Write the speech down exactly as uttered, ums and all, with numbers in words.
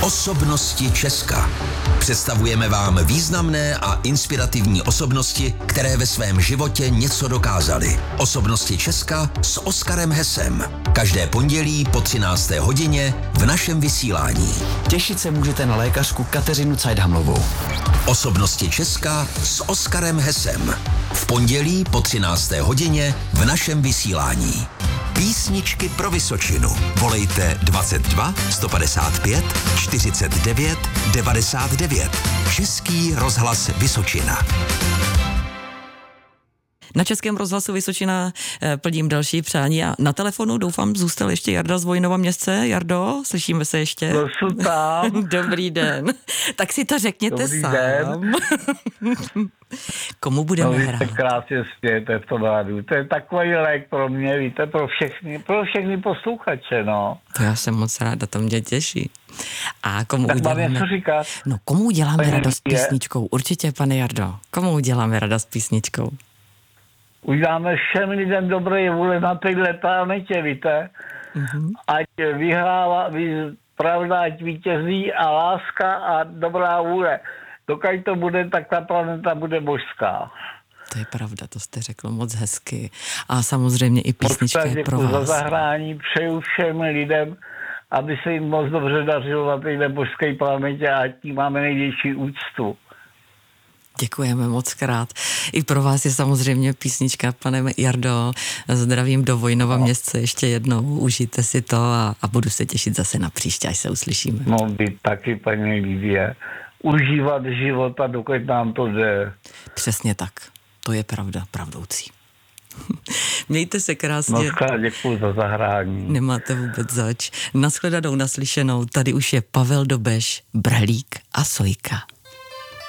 Osobnosti Česka. Představujeme vám významné a inspirativní osobnosti, které ve svém životě něco dokázaly. Osobnosti Česka s Oskarem Hesem. Každé pondělí po třinácté hodině v našem vysílání. Těšit se můžete na lékařku Kateřinu Cajdhamlovou. Osobnosti Česka s Oskarem Hesem. V pondělí po třinácté hodině v našem vysílání. Písničky pro Vysočinu. Volejte dvacet dva sto padesát pět čtyřicet devět devadesát devět. Český rozhlas Vysočina. Na Českém rozhlasu Vysočina plním další přání a na telefonu doufám zůstal ještě Jarda z Vojnova Městce. Jardo, slyšíme se ještě? Prosím tam. Dobrý den. Tak si to řekněte Dobrý sám. Den. Komu budeme no, vy hrát? se krásně smějete v tom rádiu. To je takový lék pro mě, víte, pro všechny, pro všechny posluchače, no. To já jsem moc ráda, to mě těší. A komu Tak mám uděláme... něco říkat? No, komu uděláme Pane radost je... písničkou? Určitě, pane Jardo. Komu uděláme radost písničkou? Uděláme všem lidem dobré vůle na téhle planetě, víte? Mm-hmm. Ať vyhrává, vy, pravda, ať vítězí a láska a dobrá vůle. Dokud to bude, tak ta planeta bude božská. To je pravda, to jste řekl moc hezky. A samozřejmě i písnička je pro vás. Za zahrání přeju všem lidem, aby se jim moc dobře dařilo na téhle božské planetě a tím máme největší úctu. Děkujeme moc krát. I pro vás je samozřejmě písnička, pane Jardo. Zdravím do Vojnova no. Městce ještě jednou. Užijte si to a, a budu se těšit zase na příště, až se uslyšíme. No, vy taky, paní Lidie. Užívat života, dokud nám to jde. Přesně tak. To je pravda, pravdoucí. Mějte se krásně. Moc krát děkuji za zahrání. Nemáte vůbec zač. Nashledanou, naslyšenou. Tady už je Pavel Dobeš, Brhlík a Sojka.